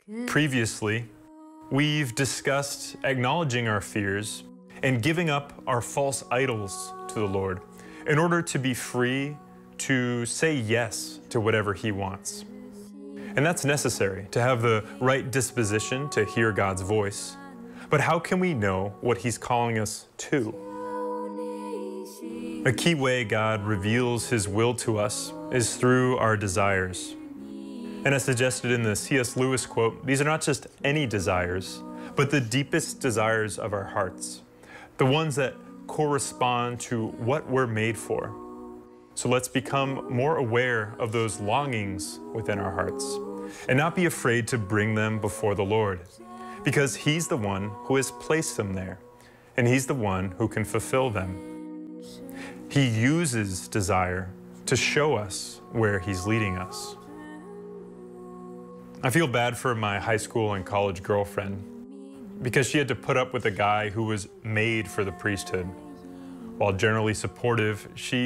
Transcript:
Previously, we've discussed acknowledging our fears and giving up our false idols to the Lord in order to be free to say yes to whatever He wants. And that's necessary to have the right disposition to hear God's voice. But how can we know what He's calling us to? A key way God reveals His will to us is through our desires. And as suggested in the C.S. Lewis quote, these are not just any desires, but the deepest desires of our hearts, the ones that correspond to what we're made for. So let's become more aware of those longings within our hearts and not be afraid to bring them before the Lord, because He's the one who has placed them there, and He's the one who can fulfill them. He uses desire to show us where He's leading us. I feel bad for my high school and college girlfriend because she had to put up with a guy who was made for the priesthood. While generally supportive, she